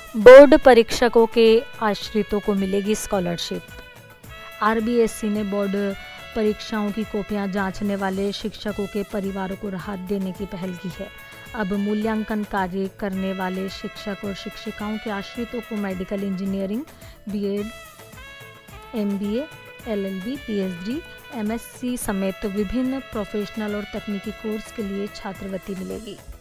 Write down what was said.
Board परीक्षकों के आश्रितों को मिलेगी स्कॉलरशिप। आरबीएसई ने बोर्ड परीक्षाओं की कॉपियां जांचने वाले शिक्षकों के परिवारों को राहत देने की पहल की है। अब मूल्यांकन कार्य करने वाले शिक्षक और शिक्षिकाओं के आश्रितों को medical engineering, BEd, MBA, LLB, PhD, MSc समेत विभिन्न प्रोफेशनल और तकनीकी कोर्स के लिए छात्रवृत्ति मिलेगी।